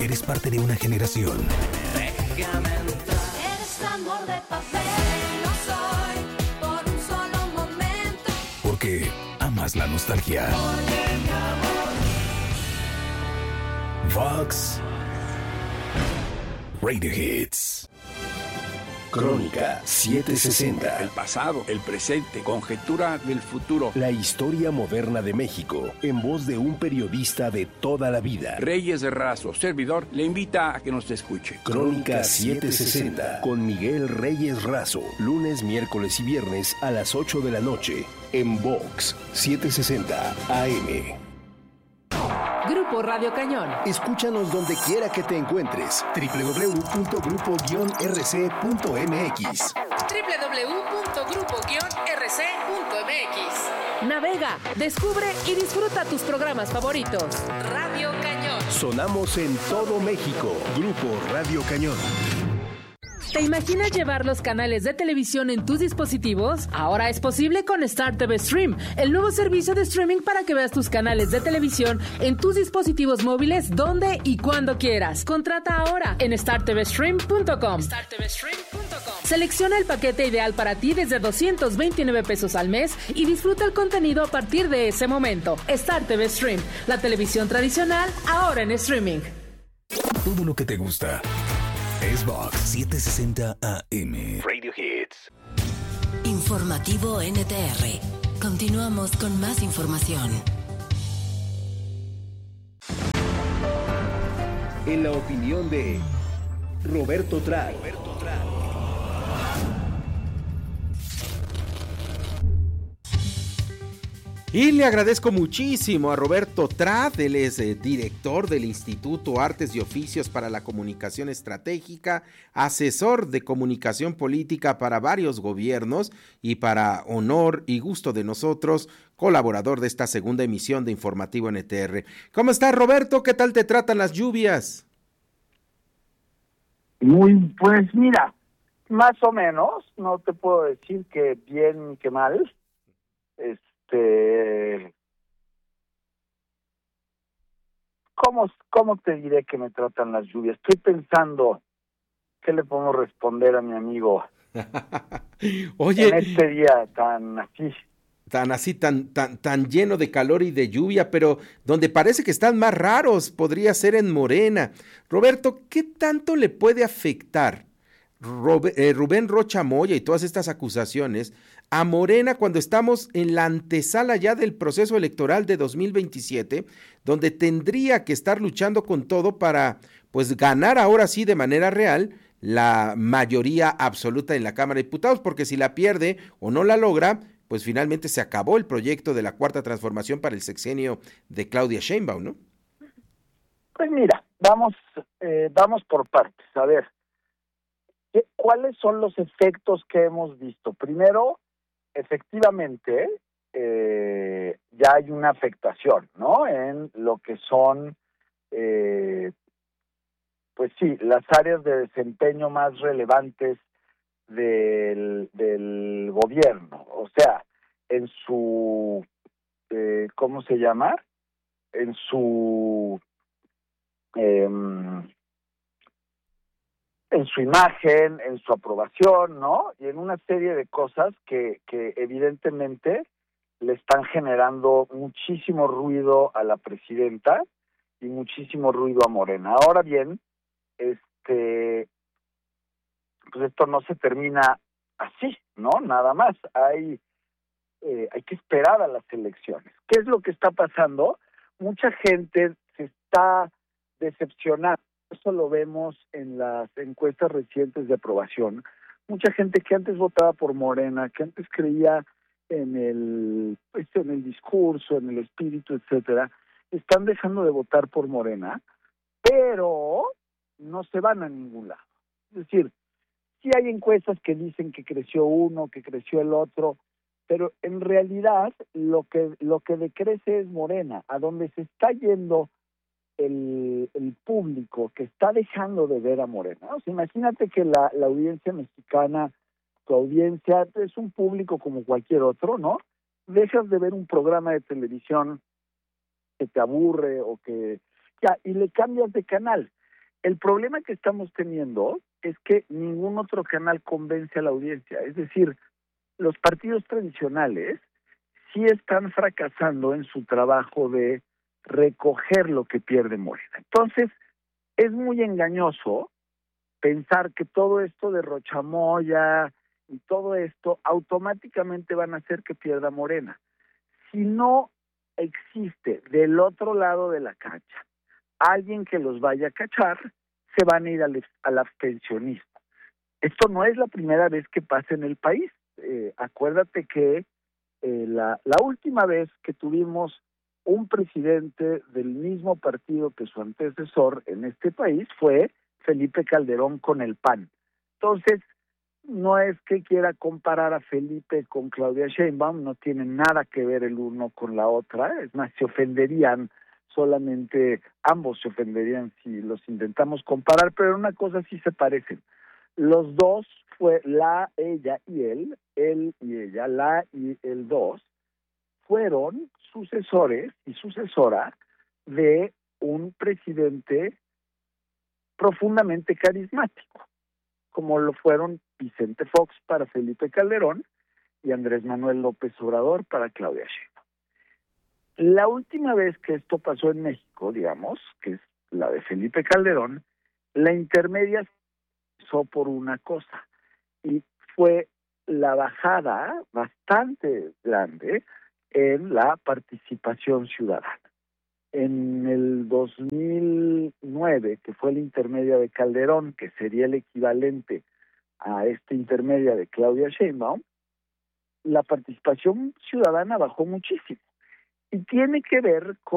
Eres parte de una generación. Déjame entrar. Eres amor de papel, no soy por un solo momento. Porque amas la nostalgia. Oye, mi amor. Vox Radio Hits. Crónica 760. El pasado, el presente, conjetura del futuro. La historia moderna de México, en voz de un periodista de toda la vida. Reyes de Razo, servidor, le invita a que nos escuche. Crónica 760, con Miguel Reyes Razo. Lunes, miércoles y viernes a las 8 de la noche, en Vox 760 AM. Grupo Radio Cañón. Escúchanos donde quiera que te encuentres. www.grupo-rc.mx. www.grupo-rc.mx. Navega, descubre y disfruta tus programas favoritos. Radio Cañón. Sonamos en todo México. Grupo Radio Cañón. ¿Te imaginas llevar los canales de televisión en tus dispositivos? Ahora es posible con Star TV Stream, el nuevo servicio de streaming para que veas tus canales de televisión en tus dispositivos móviles donde y cuando quieras. Contrata ahora en startvstream.com. Selecciona el paquete ideal para ti desde 229 pesos al mes y disfruta el contenido a partir de ese momento. Star TV Stream, la televisión tradicional ahora en streaming. Todo lo que te gusta es Vox 760 AM. Radio Hits. Informativo NTR. Continuamos con más información. En la opinión de Roberto Tray. Y le agradezco muchísimo a Roberto Trad, él es director del Instituto Artes y Oficios para la Comunicación Estratégica, asesor de comunicación política para varios gobiernos y para honor y gusto de nosotros, colaborador de esta segunda emisión de Informativo NTR. ¿Cómo estás, Roberto? ¿Qué tal te tratan las lluvias? Pues mira, más o menos, no te puedo decir que bien ni que mal. ¿Cómo te diré que me tratan las lluvias? Estoy pensando, ¿qué le podemos responder a mi amigo? Oye, en este día tan lleno de calor y de lluvia, pero donde parece que están más raros, podría ser en Morena. Roberto, ¿qué tanto le puede afectar Rubén Rocha Moya y todas estas acusaciones a Morena cuando estamos en la antesala ya del proceso electoral de 2027, donde tendría que estar luchando con todo para pues ganar ahora sí de manera real la mayoría absoluta en la Cámara de Diputados, porque si la pierde o no la logra, pues finalmente se acabó el proyecto de la Cuarta Transformación para el sexenio de Claudia Sheinbaum, ¿no? Pues mira, vamos por partes. A ver, ¿cuáles son los efectos que hemos visto? Primero, efectivamente, ya hay una afectación, ¿no? En lo que son, pues sí, las áreas de desempeño más relevantes del gobierno. O sea, en su, ¿cómo se llama? En su imagen, en su aprobación, ¿no? Y en una serie de cosas que evidentemente le están generando muchísimo ruido a la presidenta y muchísimo ruido a Morena. Ahora bien, pues esto no se termina así, ¿no? Nada más. Hay que esperar a las elecciones. ¿Qué es lo que está pasando? Mucha gente se está decepcionando. Eso lo vemos en las encuestas recientes de aprobación. Mucha gente que antes votaba por Morena, que antes creía en el discurso, en el espíritu, etcétera, están dejando de votar por Morena, pero no se van a ningún lado. Es decir, sí hay encuestas que dicen que creció uno, que creció el otro, pero en realidad lo que decrece es Morena. A donde se está yendo el público, que está dejando de ver a Morena. O sea, imagínate que la audiencia mexicana, tu audiencia es un público como cualquier otro, ¿no? Dejas de ver un programa de televisión que te aburre o que y le cambias de canal. El problema que estamos teniendo es que ningún otro canal convence a la audiencia. Es decir, los partidos tradicionales sí están fracasando en su trabajo de recoger lo que pierde Morena. Entonces, es muy engañoso pensar que todo esto de Rochamoya y todo esto automáticamente van a hacer que pierda Morena. Si no existe del otro lado de la cancha alguien que los vaya a cachar, se van a ir al abstencionismo. Esto no es la primera vez que pasa en el país. Acuérdate que la última vez que tuvimos un presidente del mismo partido que su antecesor en este país fue Felipe Calderón con el PAN. Entonces, no es que quiera comparar a Felipe con Claudia Sheinbaum, no tienen nada que ver el uno con la otra, es más, se ofenderían, solamente ambos se ofenderían si los intentamos comparar, pero una cosa sí se parecen. Los dos fue ella y él y ella, y el dos, fueron sucesores y sucesora de un presidente profundamente carismático, como lo fueron Vicente Fox para Felipe Calderón y Andrés Manuel López Obrador para Claudia Sheinbaum. La última vez que esto pasó en México, digamos, que es la de Felipe Calderón, la intermedia se hizo por una cosa, y fue la bajada bastante grande en la participación ciudadana. En el 2009, que fue la intermedia de Calderón, que sería el equivalente a esta intermedia de Claudia Sheinbaum, la participación ciudadana bajó muchísimo. Y tiene que ver con